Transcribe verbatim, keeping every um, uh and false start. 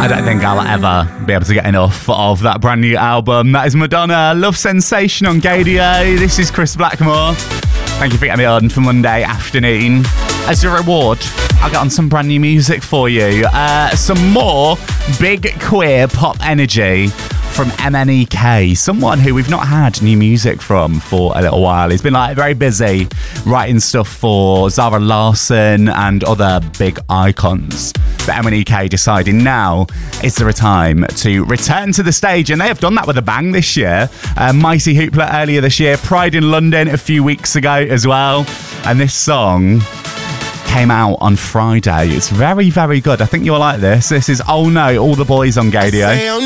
I don't think I'll ever be able to get enough of that brand new album. That is Madonna, Love Sensation on Gadio. This is Chris Blackmore. Thank you for getting me on for Monday afternoon. As a reward, I'll get on some brand new music for you. Uh, some more big queer pop energy from M N E K, someone who we've not had new music from for a little while. He's been like very busy writing stuff for Zara Larsson and other big icons. But M N E K deciding now is the time to return to the stage, and they have done that with a bang this year. Uh, Mighty Hoopla earlier this year, Pride in London a few weeks ago as well, and this song came out on Friday. It's very, very good. I think you'll like this. This is Oh No, All the Boys on Gadio.